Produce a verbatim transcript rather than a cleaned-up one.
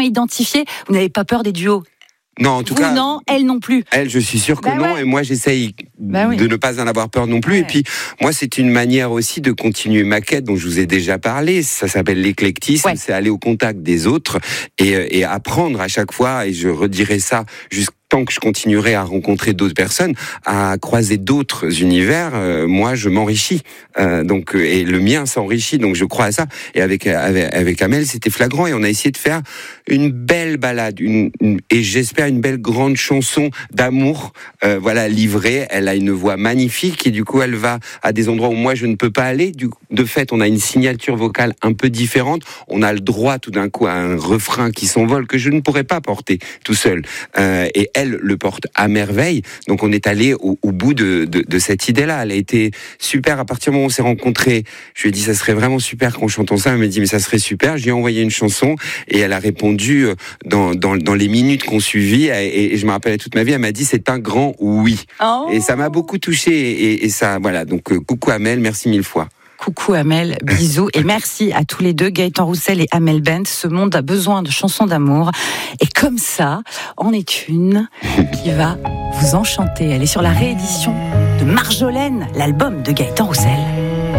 identifié. Vous n'avez pas peur des duos? Non, en tout Vous, cas. non, elle non plus. Elle, je suis sûr que bah non, ouais. et moi j'essaye bah oui. de ne pas en avoir peur non plus. Ouais. Et puis, moi, c'est une manière aussi de continuer ma quête dont je vous ai déjà parlé. Ça s'appelle l'éclectisme, Ouais. c'est aller au contact des autres et, et apprendre à chaque fois, et je redirai ça jusqu'à tant que je continuerai à rencontrer d'autres personnes, à croiser d'autres univers, euh, moi je m'enrichis. Euh, donc et le mien s'enrichit, donc je crois à ça. Et avec avec, avec Amel, c'était flagrant et on a essayé de faire une belle balade, une, une et j'espère une belle grande chanson d'amour. Euh, voilà, livrée. Elle a une voix magnifique et du coup elle va à des endroits où moi je ne peux pas aller. Du de fait, on a une signature vocale un peu différente. On a le droit tout d'un coup à un refrain qui s'envole que je ne pourrais pas porter tout seul. Euh, et elle le porte à merveille. Donc on est allé au, au bout de, de, de cette idée-là. Elle a été super. À partir du moment où on s'est rencontrés, je lui ai dit ça serait vraiment super qu'on chante ensemble. Elle m'a dit mais ça serait super. Je lui ai envoyé une chanson et elle a répondu dans, dans, dans les minutes qu'on suivit. Et, et je me rappelle toute ma vie, elle m'a dit c'est un grand oui. Oh. Et ça m'a beaucoup touché. Et, et ça, voilà. Donc euh, coucou Amel, merci mille fois. Coucou Amel, bisous et merci à tous les deux, Gaëtan Roussel et Amel Bent. Ce monde a besoin de chansons d'amour et comme ça, en est une qui va vous enchanter. Elle est sur la réédition de Marjolaine, l'album de Gaëtan Roussel.